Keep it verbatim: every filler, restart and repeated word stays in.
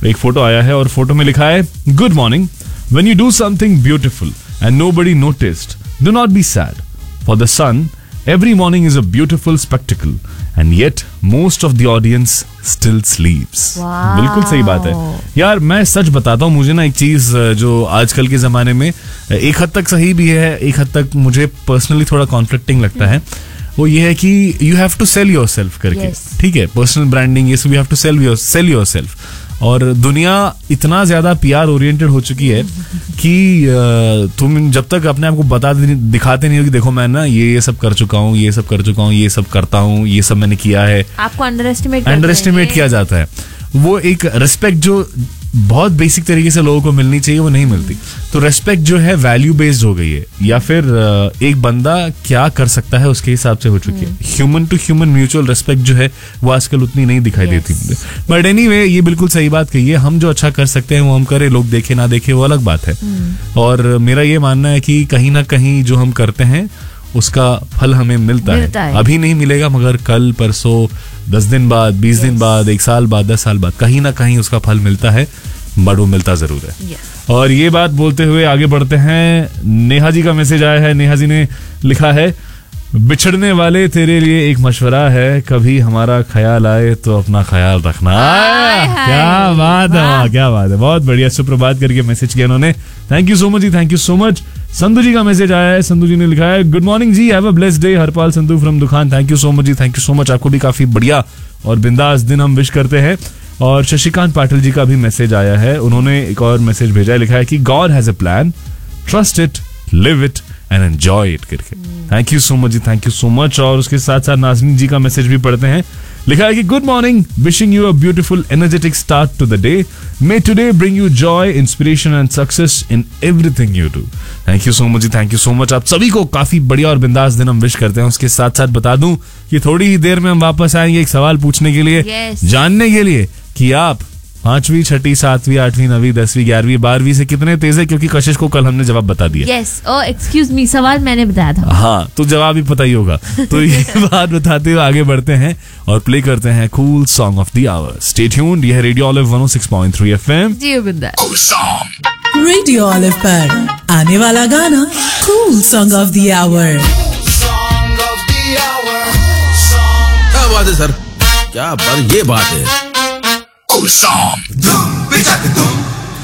एक फोटो आया है और फोटो में लिखा है, good morning, when you do something beautiful and nobody noticed, do not be sad, for the sun every morning is a beautiful spectacle and yet most of the audience still sleeps. wow. बिल्कुल सही बात है यार. मैं सच बताता हूँ, मुझे ना एक चीज जो आजकल के जमाने में एक हद तक सही भी है, एक हद तक मुझे पर्सनली थोड़ा कॉन्फ्लिक्टिंग लगता है, वो ये है कि you have to sell your self करके. ठीक है, पर्सनल ब्रांडिंग, ये सब you have to sell your sell your self. और दुनिया इतना ज्यादा पीआर ओरिएंटेड हो चुकी है कि तुम जब तक अपने आप को बता दिखाते नहीं हो कि देखो मैं ना ये ये सब कर चुका हूँ, ये सब कर चुका हूँ, ये सब करता हूँ, ये सब मैंने किया है, आपको अंडर एस्टिमेट अंडर एस्टिमेट किया जाता है. वो एक रेस्पेक्ट जो बहुत बेसिक तरीके से लोगों को मिलनी चाहिए वो नहीं मिलती. तो रेस्पेक्ट जो है वैल्यू बेस्ड हो गई है, या फिर एक बंदा क्या कर सकता है उसके हिसाब से हो चुकी है. Human to human mutual respect जो है वो आजकल उतनी नहीं दिखाई yes. देती मुझे. बट एनीवे, ये बिल्कुल सही बात कही है. हम जो अच्छा कर सकते हैं वो हम करें, लोग देखे ना देखे वो अलग बात है. hmm. और मेरा ये मानना है कि कहीं ना कहीं जो हम करते हैं उसका फल हमें मिलता, मिलता है. है अभी नहीं मिलेगा मगर कल, परसों, दस दिन बाद, बीस yes. दिन बाद, एक साल बाद, दस साल बाद कहीं ना कहीं उसका फल मिलता है. बट वो मिलता जरूर है. yes. और ये बात बोलते हुए आगे बढ़ते हैं. नेहा जी का मैसेज आया है. नेहा जी ने लिखा है, बिछड़ने वाले तेरे लिए एक मशवरा है, कभी हमारा ख्याल आए तो अपना ख्याल रखना. क्या बात है, क्या बात है, बहुत बढ़िया. सुप्रभात करके मैसेज किया उन्होंने. Thank you so much ji, thank you so much. Sandhu जी का मैसेज आया है. संधू जी ने लिखा है, good morning ji, have a blessed day. Harpal Sandhu from दुकान. Thank you so much ji, thank you so much. आपको भी काफी बढ़िया और बिंदास दिन हम विश करते हैं. और शशिकांत पाटिल जी का भी मैसेज आया है. उन्होंने एक और मैसेज भेजा है, लिखा है कि God has a plan, trust it, live it and enjoy it करके. Thank you so much ji, thank you so much. और उसके साथ साथ नाज़नीन जी का मैसेज भी पढ़ते हैं. लिखा है कि good morning, wishing you a beautiful energetic start to the day. May today bring you Joy, inspiration and success in everything you do. Thank you so much ji, thank you so much. आप सभी को काफी बढ़िया और बिंदास दिन हम wish करते हैं. उसके साथ साथ बता दूं कि थोड़ी ही देर में हम वापस आएंगे एक सवाल पूछने के लिए, yes. जानने के लिए कि आप पांचवी, छठी, सातवीं, आठवीं, नवीं, दसवीं, ग्यारहवीं, बारहवीं से कितने तेज है, क्योंकि कशिश को कल हमने जवाब बता दिया. यस, ओह एक्सक्यूज मी, सवाल मैंने बताया था. हाँ, तो जवाब भी पता ही होगा. तो ये बात बताते हुए आगे बढ़ते हैं और प्ले करते हैं cool song of the our. Stay tuned, ये है रेडियो ऑलिव वन ओ सिक्स पॉइंट थ्री एफएम. जी बिंदास. रेडियो ऑलिव पर आने वाला गाना cool song of the our. क्या बात है सर, क्या बात, ये बात है. Cool song. Dum, bitch, dum.